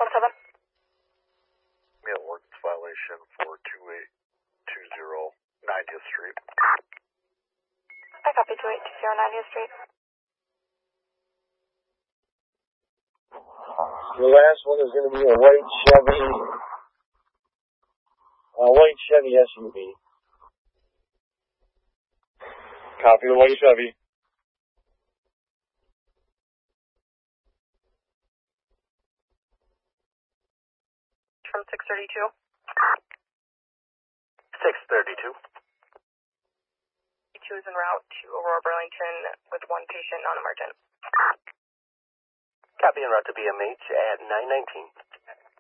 17. Mail ordinance violation for 2820 90th Street. I copy 2820 90th Street. The last one is going to be a white Chevy SUV. Copy the white Chevy. From 632. 632. 2 is en route to Aurora Burlington with one patient non-emergent. Copy en route to BMH at 919.